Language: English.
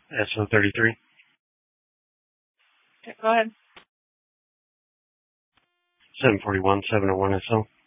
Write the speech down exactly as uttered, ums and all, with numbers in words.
S O thirty-three. Okay, go ahead. seven forty-one, seven oh one S O.